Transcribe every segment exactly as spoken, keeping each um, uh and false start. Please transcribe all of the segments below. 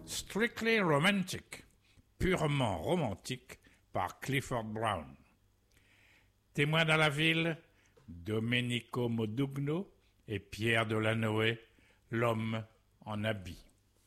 Strictly Romantic, purement romantique, par Clifford Brown. Témoins dans la ville, Domenico Modugno et Pierre Delanoë, l'homme en habit.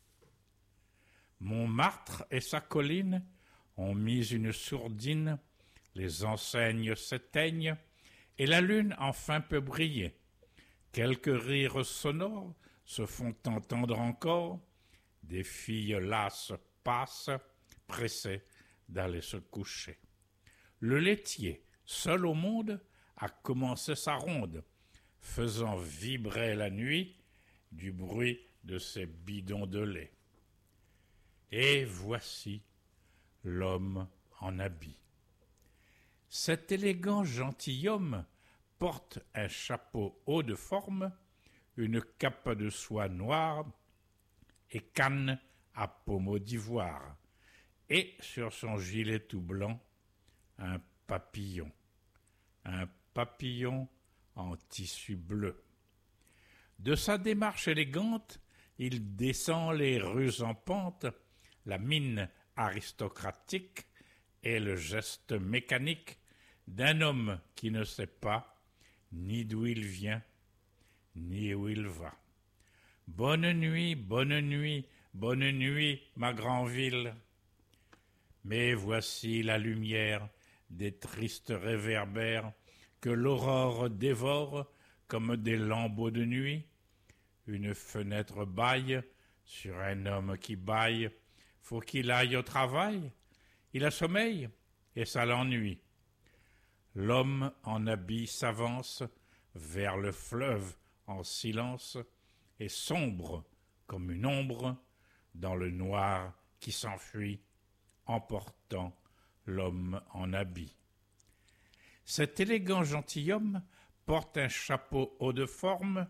Montmartre et sa colline ont mis une sourdine, les enseignes s'éteignent, et la lune enfin peut briller. Quelques rires sonores se font entendre encore, des filles lasses passent, pressées d'aller se coucher. Le laitier, seul au monde, a commencé sa ronde, faisant vibrer la nuit du bruit de ses bidons de lait. Et voici l'homme en habit. Cet élégant gentilhomme porte un chapeau haut de forme, une cape de soie noire et canne à pommeau d'ivoire, et sur son gilet tout blanc, un papillon, un papillon en tissu bleu. De sa démarche élégante, il descend les rues en pente, la mine aristocratique et le geste mécanique d'un homme qui ne sait pas ni d'où il vient, ni où il va. Bonne nuit, bonne nuit, bonne nuit, ma grande ville. Mais voici la lumière des tristes réverbères que l'aurore dévore comme des lambeaux de nuit. Une fenêtre bâille sur un homme qui bâille. Faut qu'il aille au travail. Il a sommeil et ça l'ennuie. L'homme en habit s'avance vers le fleuve en silence et sombre comme une ombre dans le noir qui s'enfuit, emportant l'homme en habit. Cet élégant gentilhomme porte un chapeau haut de forme,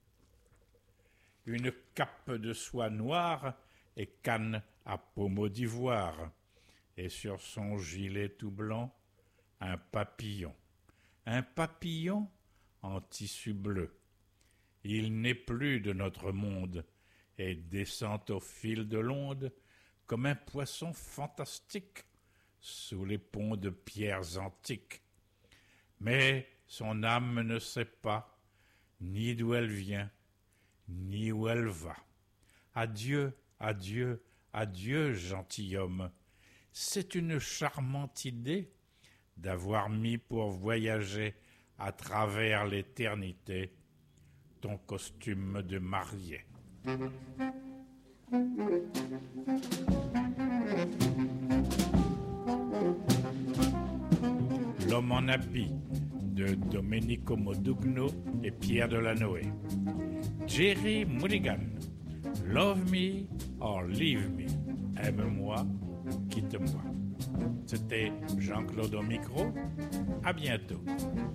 une cape de soie noire et canne à pommeau d'ivoire, et sur son gilet tout blanc, un papillon, un papillon en tissu bleu. Il n'est plus de notre monde et descend au fil de l'onde comme un poisson fantastique sous les ponts de pierres antiques. Mais son âme ne sait pas ni d'où elle vient, ni où elle va. Adieu, adieu, adieu, gentilhomme. C'est une charmante idée d'avoir mis pour voyager à travers l'éternité ton costume de mariée. L'homme en habit de Domenico Modugno et Pierre Delanoë. Jerry Mulligan, Love Me or Leave Me, aime-moi, quitte-moi. C'était Jean-Claude au micro, à bientôt.